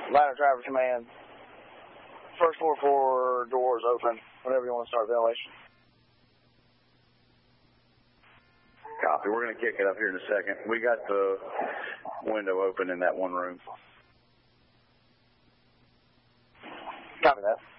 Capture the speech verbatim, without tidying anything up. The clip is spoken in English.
Ladder Driver Command. First floor four doors open. Whenever you want to start ventilation. Copy. We're going to kick it up here in a second. We got the window open in that one room. Copy that.